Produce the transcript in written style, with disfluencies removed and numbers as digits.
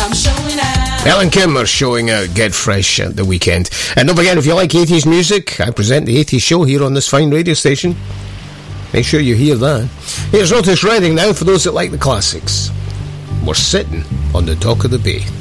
Ellen Kim are showing out Get Fresh at the weekend. And don't forget, if you like 80s music, I present the 80s show here on this fine radio station. Make sure you hear that. Here's Otis Redding now for those that like the classics. We're sitting on the dock of the bay.